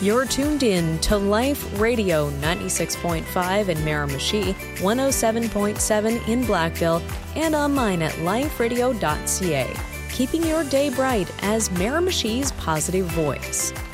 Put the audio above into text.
You're tuned in to Life Radio 96.5 in Miramichi, 107.7 in Blackville, and online at liferadio.ca. Keeping your day bright as Miramichi's positive voice.